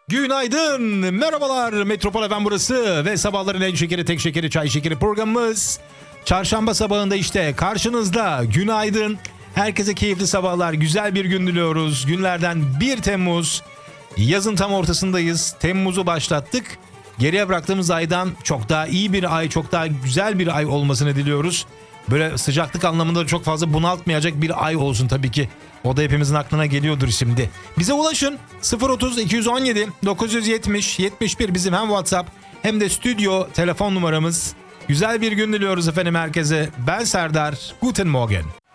Günaydın, merhabalar. Metropol FM burası ve sabahların en şekeri, tek şekeri, çay şekeri programımız. Çarşamba sabahında işte karşınızda. Günaydın. Herkese keyifli sabahlar, güzel bir gün diliyoruz. Günlerden 1 Temmuz. Yazın tam ortasındayız. Temmuz'u başlattık. Geriye bıraktığımız aydan çok daha iyi bir ay, çok daha güzel bir ay olmasını diliyoruz. Böyle sıcaklık anlamında çok fazla bunaltmayacak bir ay olsun tabii ki. O da hepimizin aklına geliyordur şimdi. Bize ulaşın. 030 217 970 71 bizim hem WhatsApp hem de stüdyo telefon numaramız. Güzel bir gün diliyoruz efendim herkese. Ben Serdar. Guten Morgen.